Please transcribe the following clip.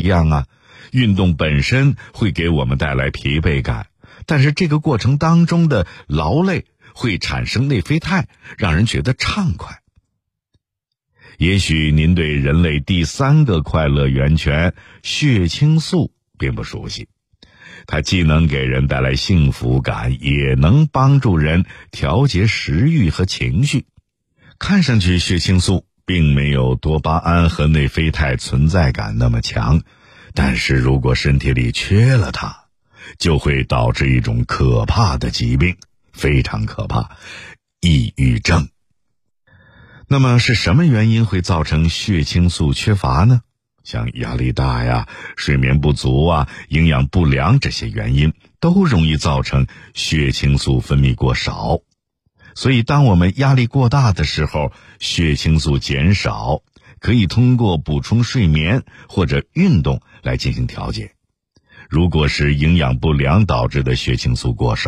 样啊，运动本身会给我们带来疲惫感，但是这个过程当中的劳累会产生内啡肽，让人觉得畅快。也许您对人类第3个快乐源泉血清素并不熟悉，它既能给人带来幸福感，也能帮助人调节食欲和情绪。看上去血清素并没有多巴胺和内啡肽存在感那么强，但是如果身体里缺了它，就会导致一种可怕的疾病，非常可怕，抑郁症。那么是什么原因会造成血清素缺乏呢？像压力大呀、睡眠不足啊、营养不良，这些原因都容易造成血清素分泌过少。所以当我们压力过大的时候，血清素减少，可以通过补充睡眠或者运动来进行调节。如果是营养不良导致的血清素过少，